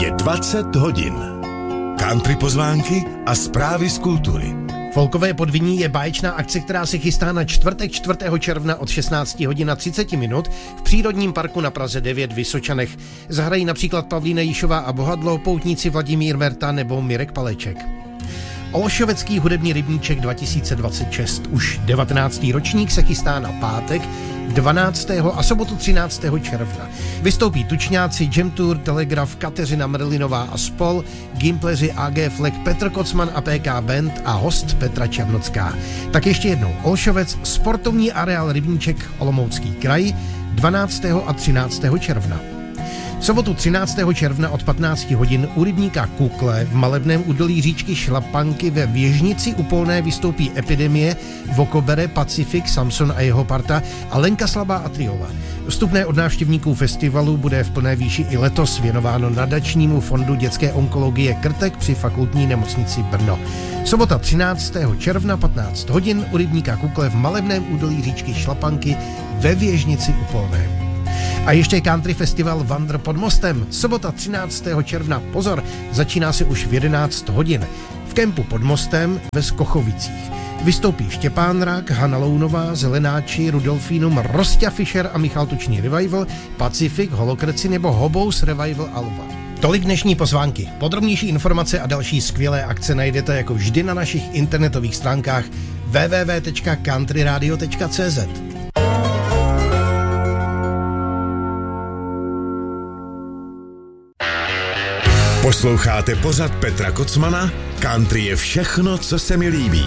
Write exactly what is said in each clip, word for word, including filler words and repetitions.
Je dvacet hodin. Country pozvánky a zprávy z kultury. Folkové podviní je báječná akce, která se chystá na čtvrtek čtvrtého června od šestnáct hodin a třicet minut v přírodním parku na Praze devět v Vysočanech. Zahrají například Pavlína Jíšová a Bohadlo, poutníci Vladimír Merta nebo Mirek Paleček. Olšovecký hudební rybníček dva tisíce dvacet šest. Už devatenáctý ročník se chystá na pátek dvanáctého a sobotu třináctého června. Vystoupí tučňáci Jam Tour, Telegraf, Kateřina Merlinová a spol, Gimpleři, A G Fleck, Petr Kocman a P K Band a host Petra Černocká. Tak ještě jednou Olšovec, sportovní areál Rybníček, Olomoucký kraj, dvanáctého a třináctého června. V sobotu třináctého června od patnácti hodin u rybníka Kukle v malebném údolí říčky Šlapanky ve Věžnici u Polné vystoupí Epidemie, Vokobere, Pacific, Samson a jeho parta a Lenka Slabá a Triola. Vstupné od návštěvníků festivalu bude v plné výši i letos věnováno nadačnímu fondu dětské onkologie Krtek při fakultní nemocnici Brno. Sobota třináctého června patnáct hodin u rybníka Kukle v malebném údolí říčky Šlapanky ve Věžnici u Polné. A ještě country festival Vandr pod mostem. Sobota třináctého června, pozor, začíná se už v jedenáct hodin. V kempu pod mostem ve Skochovicích. Vystoupí Štěpán Rak, Hana Lounová, Zelenáči, Rudolfínum, Rostia Fischer a Michal Tučný Revival, Pacific, Holokreci nebo Hobous Revival Alva. Tolik dnešní pozvánky. Podrobnější informace a další skvělé akce najdete jako vždy na našich internetových stránkách w w w tečka country radio tečka c z. Posloucháte pořad Petra Kocmana? Country je všechno, co se mi líbí.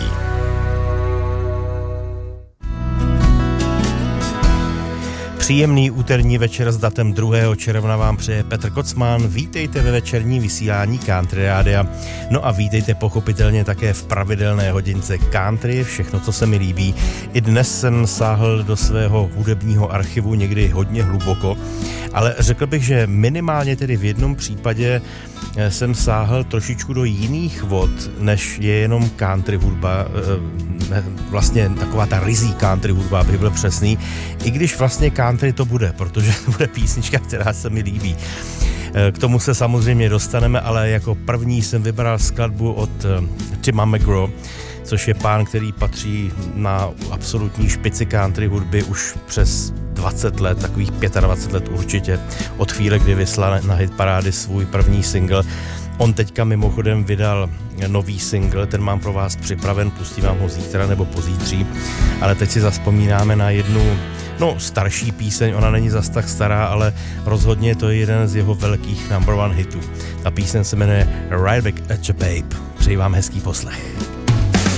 Příjemný úterní večer s datem druhého června vám přeje Petr Kocman. Vítejte ve večerní vysílání Country Rádia. No a vítejte pochopitelně také v pravidelné hodince Country, všechno, co se mi líbí. I dnes jsem sáhl do svého hudebního archivu někdy hodně hluboko, ale řekl bych, že minimálně tedy v jednom případě jsem sáhl trošičku do jiných vod, než je jenom country hudba, vlastně taková ta rizí country hudba, abych byl přesný, i když vlastně country to bude, protože to bude písnička, která se mi líbí. K tomu se samozřejmě dostaneme, ale jako první jsem vybral skladbu od Tima McGraw, což je pán, který patří na absolutní špici country hudby už přes dvacet let, takových dvacet pět let určitě, od chvíle, kdy vyslal na hitparády svůj první single. On teďka mimochodem vydal nový single, ten mám pro vás připraven, pustím vám ho zítra nebo pozítří, ale teď si zavzpomínáme na jednu, no starší píseň, ona není zas tak stará, ale rozhodně to je jeden z jeho velkých number one hitů. Ta píseň se jmenuje Right Back at Ya Babe. Přeji vám hezký poslech.